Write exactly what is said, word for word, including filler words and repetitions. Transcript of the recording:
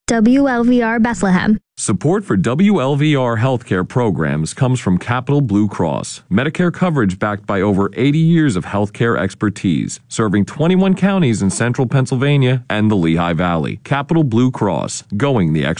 W L V R Bethlehem. Support for W L V R healthcare programs comes from Capital Blue Cross, Medicare coverage backed by over eighty years of healthcare expertise, serving twenty-one counties in central Pennsylvania and the Lehigh Valley. Capital Blue Cross, going the extra